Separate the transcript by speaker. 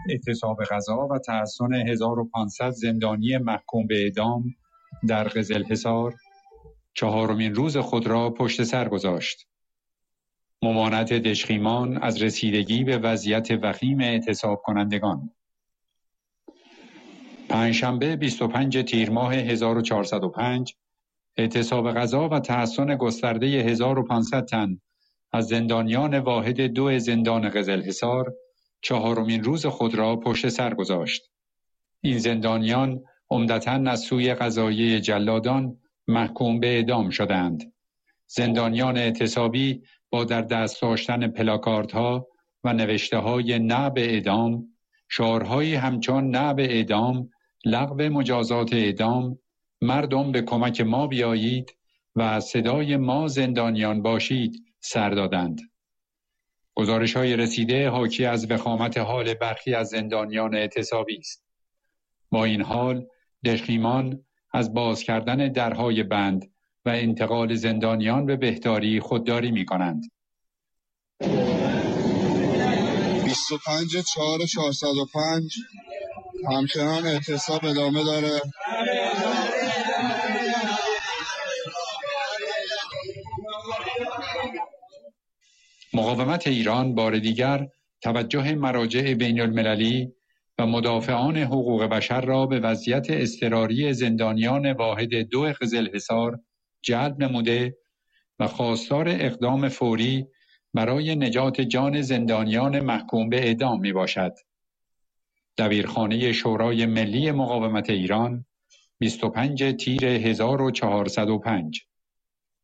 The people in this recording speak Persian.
Speaker 1: اعتصاب غذا و تحصن 1500 زندانی محکوم به اعدام در قزلحصار چهارمین روز خود را پشت سر گذاشت. ممانعت دژخیمان از رسیدگی به وضعیت وخیم اعتصاب کنندگان. پنجشنبه 25 تیر ماه 1405 اعتصاب غذا و تحصن گسترده 1500 تن از زندانیان واحد 2 زندان قزلحصار چهارمین روز خود را پشت سر گذاشت. این زندانیان عمدتاً از سوی قضاییه جلادان محکوم به اعدام شدند. زندانیان اعتصابی با در دست داشتن پلاکاردها و نوشته‌های نه به اعدام، شعارهایی همچون نه به اعدام، لغو مجازات اعدام، مردم به کمک ما بیایید و صدای ما زندانیان باشید سر دادند. گزارش‌های رسیده حاکی از وخامت حال برخی از زندانیان اعتصابی است. با این حال دژخیمان از باز کردن درهای بند و انتقال زندانیان به بهداری خودداری می‌کنند.
Speaker 2: 25/4/405 همچنان اعتصاب ادامه داره.
Speaker 1: مقاومت ایران بار دیگر توجه مراجع بین المللی و مدافعان حقوق بشر را به وضعیت اضطراری زندانیان واحد 2 قزلحصار جلب نموده و خواستار اقدام فوری برای نجات جان زندانیان محکوم به اعدام می باشد. دبیرخانه شورای ملی مقاومت ایران 25 تیر 1405